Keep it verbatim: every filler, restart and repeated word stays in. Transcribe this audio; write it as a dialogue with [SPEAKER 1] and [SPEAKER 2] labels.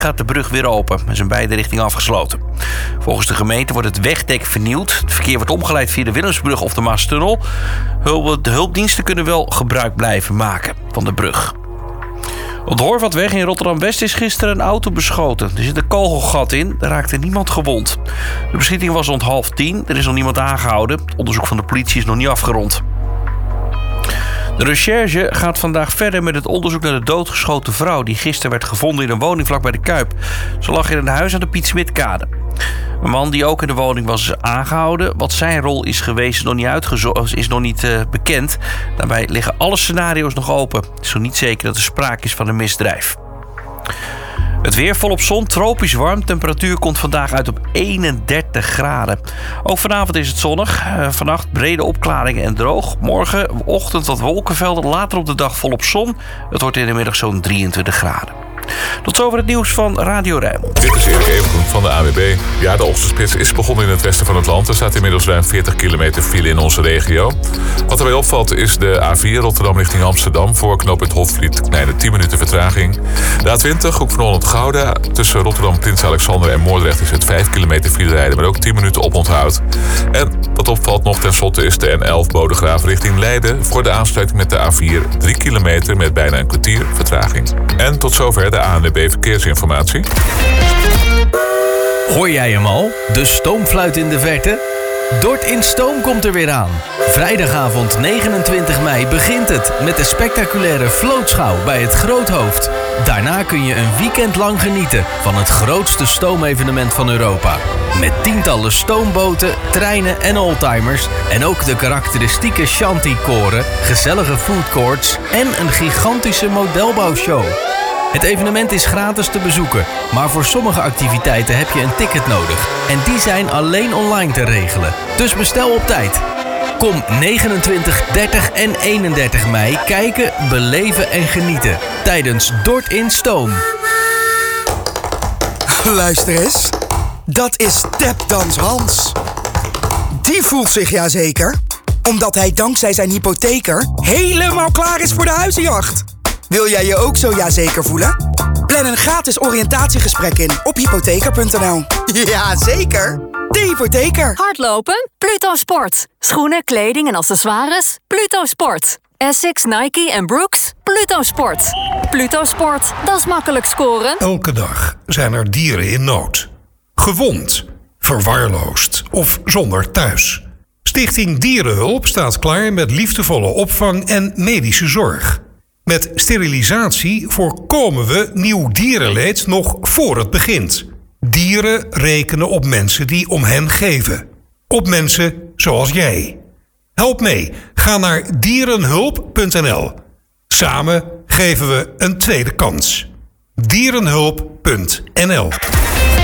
[SPEAKER 1] gaat de brug weer open. Er zijn beide richtingen afgesloten. Volgens de gemeente wordt het wegdek vernieuwd. Het verkeer wordt omgeleid via de Willemsbrug of de Maastunnel. De hulpdiensten kunnen wel gebruik blijven maken van de brug. Op de Horvatweg in Rotterdam-West is gisteren een auto beschoten. Er zit een kogelgat in, er raakte niemand gewond. De beschieting was rond half tien, er is nog niemand aangehouden. Het onderzoek van de politie is nog niet afgerond. De recherche gaat vandaag verder met het onderzoek naar de doodgeschoten vrouw die gisteren werd gevonden in een woning vlakbij de Kuip. Ze lag in een huis aan de Piet Smitkade. Een man die ook in de woning was is aangehouden. Wat zijn rol is geweest is nog niet, uitgezo- is nog niet uh, bekend. Daarbij liggen alle scenario's nog open. Het is nog niet zeker dat er sprake is van een misdrijf. Het weer volop zon, tropisch warm. Temperatuur komt vandaag uit op eenendertig graden. Ook vanavond is het zonnig. Uh, vannacht brede opklaringen en droog. Morgenochtend wat wolkenvelden. Later op de dag volop zon. Het wordt in de middag zo'n drieëntwintig graden. Tot zover het nieuws van Radio Rijnmond.
[SPEAKER 2] Dit is Erik Evengroen van de A W B. Ja, de ochtendspits is begonnen in het westen van het land. Er staat inmiddels ruim veertig kilometer file in onze regio. Wat erbij opvalt is de A vier Rotterdam richting Amsterdam. Voor knooppunt Hofvliet, kleine tien minuten vertraging. De A twintig, hoek van Holland-Gouda. Tussen Rotterdam, Prins Alexander en Moordrecht is het vijf kilometer file rijden, maar ook tien minuten oponthoud. En wat opvalt nog tenslotte is de N elf Bodegraven richting Leiden. Voor de aansluiting met de A vier, drie kilometer met bijna een kwartier vertraging. En tot zover de A N W B Verkeersinformatie.
[SPEAKER 3] Hoor jij hem al? De stoomfluit in de verte? Dort in Stoom komt er weer aan. Vrijdagavond negenentwintig mei begint het met de spectaculaire vlootschouw bij het Groothoofd. Daarna kun je een weekend lang genieten van het grootste stoomevenement van Europa. Met tientallen stoomboten, treinen en oldtimers. En ook de karakteristieke shanty-koren, gezellige foodcourts en een gigantische modelbouwshow. Het evenement is gratis te bezoeken, maar voor sommige activiteiten heb je een ticket nodig. En die zijn alleen online te regelen. Dus bestel op tijd. Kom negenentwintig, dertig en eenendertig mei kijken, beleven en genieten tijdens Dort in Stoom.
[SPEAKER 4] Luister eens, dat is Tapdans Hans. Die voelt zich ja zeker, omdat hij dankzij zijn hypotheker helemaal klaar is voor de huizenjacht. Wil jij je ook zo ja zeker voelen? Plan een gratis oriëntatiegesprek in op hypotheker punt n l. Ja, zeker. De hypotheker.
[SPEAKER 5] Hardlopen? Pluto Sport. Schoenen, kleding en accessoires? Pluto Sport. Essex, Nike en Brooks? Pluto Sport. Pluto Sport, dat is makkelijk scoren.
[SPEAKER 6] Elke dag zijn er dieren in nood. Gewond, verwaarloosd of zonder thuis. Stichting Dierenhulp staat klaar met liefdevolle opvang en medische zorg. Met sterilisatie voorkomen we nieuw dierenleed nog voor het begint. Dieren rekenen op mensen die om hen geven. Op mensen zoals jij. Help mee. Ga naar dierenhulp punt n l. Samen geven we een tweede kans. dierenhulp punt n l